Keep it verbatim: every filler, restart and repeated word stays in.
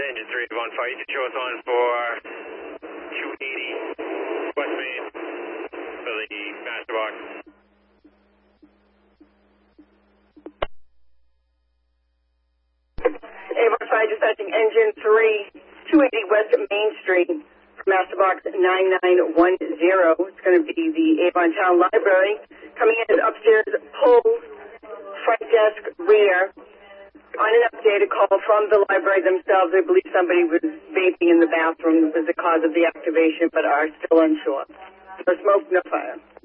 engine three one five. You can show us on for two eighty West Main for the master box. Avon five dispatching engine three, two eighty West Main Street, master box nine nine one zero. It's going to be the Avon Town Library. Coming in upstairs, pull, front desk, rear. On an updated call from the library themselves, they believe somebody was vaping in the bathroom was the cause of the activation, but are still unsure. No smoke, no fire.